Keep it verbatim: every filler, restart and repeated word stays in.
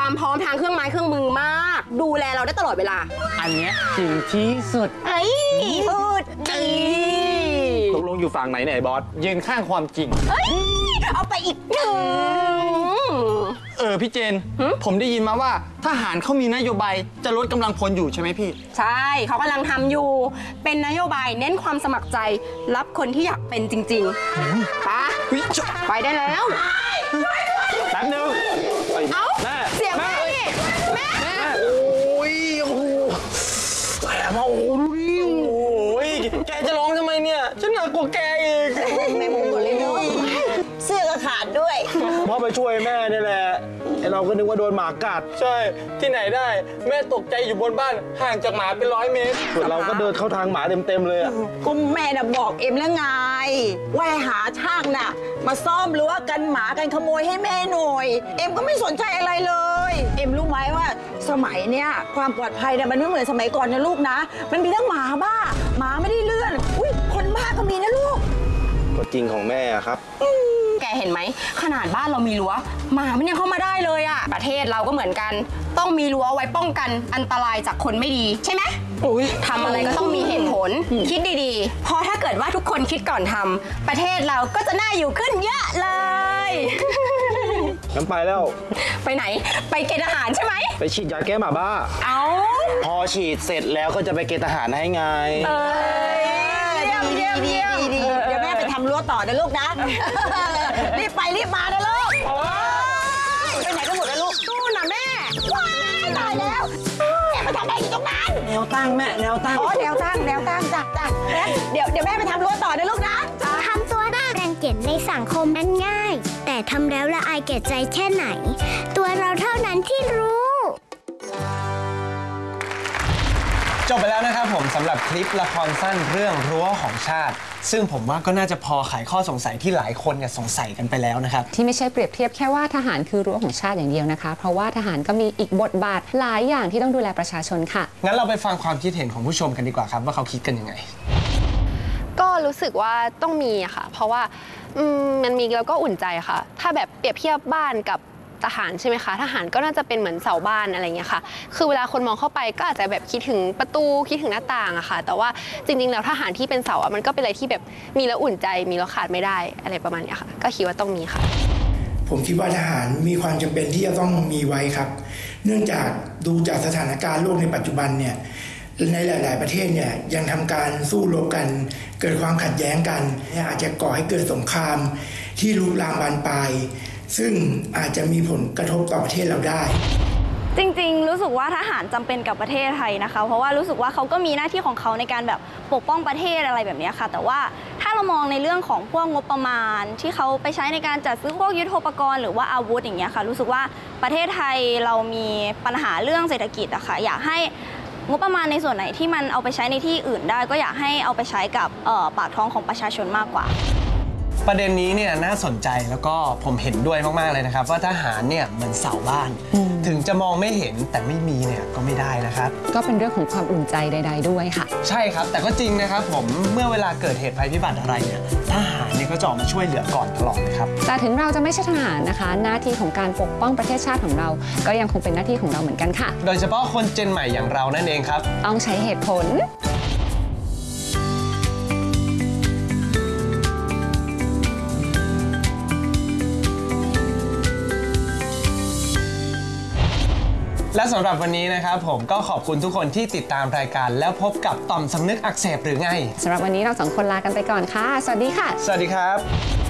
ความพร้อมทางเครื่องไม้เครื่องมือมากดูแลเราได้ตลอดเวลาอันเนี้ยจริงที่สุดไอ้พูดดีตกลงอยู่ฝั่งไหนเนี่ยบอสยืนข้างความจริงเอาไปอีกหนึ่งเออพี่เจนผมได้ยินมาว่าทหารเขามีนโยบายจะลดกำลังพลอยู่ใช่ไหมพี่ใช่เขากำลังทำอยู่เป็นนโยบายเน้นความสมัครใจรับคนที่อยากเป็นจริงๆไปไปได้แล้วแป๊บนึงเอ้าเสียงแม่นี่แม่โอ้ยโอ้โหแหมมาโอ้ยโอ้ยแกจะร้องทำไมเนี่ยฉันหนักกว่าแกอีกแม่โมโหเลยเนาะเสื้อก็ขาดด้วยพ่อไปช่วยแม่นี่แหละไอเราก็นึกว่าโดนหมากัดใช่ที่ไหนได้แม่ตกใจอยู่บนบ้านห่างจากหมาเป็นร้อยเมตรส่วนเราก็เดินเข้าทางหมาเต็มๆเลยอ่ะก็แม่น่ะบอกเอ็มแล้วไงว่าหาช่างน่ะมาซ่อมรั้วกันหมากันขโมยให้แม่หน่อยเอ็มก็ไม่สนใจอะไรเลยเอ็มรู้ไหมว่าสมัยเนี้ยความปลอดภัยเนี่ยมันไม่เหมือนสมัยก่อนนะลูกนะมันมีทั้งหมาบ้าหมาไม่ได้เลื่อนอุ้ยคนบ้าก็มีนะลูกก็จริงของแม่ครับแกเห็นไหมขนาดบ้านเรามีรั้วหมามันยังเข้ามาได้เลยอะประเทศเราก็เหมือนกันต้องมีรั้วไว้ป้องกันอันตรายจากคนไม่ดีใช่ไหมทำอะไรก็ต้องมีเหตุผลคิดดีๆเพราะถ้าเกิดว่าทุกคนคิดก่อนทำประเทศเราก็จะน่าอยู่ขึ้นเยอะเลยงั้นไปแล้วไปไหนไปเกณฑ์ทหารใช่ไหมไปฉีดยาแก้หมาบ้าเอาพอฉีดเสร็จแล้วก็จะไปเกณฑ์ทหารให้ไงเออเยี่ยมเยี่ยมเยี่ยมดีเดี๋ยวแม่ไปทำรั้วต่อนะลูกนะรีบไปรีบมานะลูกไปไหนก็หมดนะลูกสู้นะแม่ว้ายตายแล้วแม่ไปทำอะไรอยู่ตรงนั้นแนวตั้งแม่แนวตั้งอ๋อแนวตั้งแนวตั้งจ้ะจ้ะเดี๋ยวเดี๋ยวแม่ไปทำรั้วต่อนะลูกนะทำตัวน่ารังเกียจในสังคมนั้นง่ายแต่ทำแล้วละอายแก่ใจแค่ไหนตัวเราเท่านั้นที่รู้จบไปแล้วนะครับผมสำหรับคลิปละครสั้นเรื่องรั้วของชาติซึ่งผมว่าก็น่าจะพอไขข้อสงสัยที่หลายคนเนี่ยสงสัยกันไปแล้วนะครับที่ไม่ใช่เปรียบเทียบแค่ว่าทหารคือรั้วของชาติอย่างเดียวนะคะเพราะว่าทหารก็มีอีกบทบาทหลายอย่างที่ต้องดูแลประชาชนค่ะงั้นเราไปฟังความคิดเห็นของผู้ชมกันดีกว่าครับว่าเขาคิดกันยังไงก็รู้สึกว่าต้องมีอะค่ะเพราะว่ามันมีแล้วก็อุ่นใจค่ะถ้าแบบเปรียบเทียบบ้านกับทหารใช่ไหมคะทหารก็น่าจะเป็นเหมือนเสาบ้านอะไรเงี้ยค่ะคือเวลาคนมองเข้าไปก็อาจจะแบบคิดถึงประตูคิดถึงหน้าต่างอะค่ะแต่ว่าจริงๆแล้วทหารที่เป็นเสาอะมันก็เป็นอะไรที่แบบมีแล้วอุ่นใจมีแล้วขาดไม่ได้อะไรประมาณนี้ค่ะก็คิดว่าต้องมีค่ะผมคิดว่าทหารมีความจำเป็นที่จะต้องมีไว้ครับเนื่องจากดูจากสถานการณ์โลกในปัจจุบันเนี่ยในหลายๆประเทศเนี่ยยังทำการสู้รบกันเกิดความขัดแย้งกันอาจจะก่อให้เกิดสงครามที่ลุกลามบานปลายซึ่งอาจจะมีผลกระทบต่อประเทศเราได้จริงๆรู้สึกว่าทหารจำเป็นกับประเทศไทยนะคะเพราะว่ารู้สึกว่าเขาก็มีหน้าที่ของเขาในการแบบปกป้องประเทศอะไรแบบนี้ค่ะแต่ว่าถ้าเรามองในเรื่องของพวกงบประมาณที่เขาไปใช้ในการจัดซื้อพวกยุทโธปกรณ์หรือว่าอาวุธอย่างเงี้ยค่ะรู้สึกว่าประเทศไทยเรามีปัญหาเรื่องเศรษฐกิจอะค่ะอยากให้งบประมาณในส่วนไหนที่มันเอาไปใช้ในที่อื่นได้ก็อยากให้เอาไปใช้กับปากท้องของประชาชนมากกว่าประเด็นนี้เนี่ยน่าสนใจแล้วก็ผมเห็นด้วยมากๆเลยนะครับว่าทหารเนี่ยเหมือนเสาบ้านถึงจะมองไม่เห็นแต่ไม่มีเนี่ยก็ไม่ได้นะครับก็เป็นเรื่องของความอุ่นใจใดๆด้วยค่ะใช่ครับแต่ก็จริงนะครับผมเมื่อเวลาเกิดเหตุภัยพิบัติอะไรเนี่ยทหารเนี่ยก็จะออกมาช่วยเหลือก่อนตลอดเลยครับแต่ถึงเราจะไม่ใช่ทหารนะคะหน้าที่ของการปกป้องประเทศชาติของเราก็ยังคงเป็นหน้าที่ของเราเหมือนกันค่ะโดยเฉพาะคนเจนใหม่อย่างเรานั่นเองครับต้องใช้เหตุผลและสำหรับวันนี้นะครับผมก็ขอบคุณทุกคนที่ติดตามรายการแล้วพบกับต่อมสำนึกอักเสบหรือไงสำหรับวันนี้เราสองคนลากันไปก่อนค่ะสวัสดีค่ะสวัสดีครับ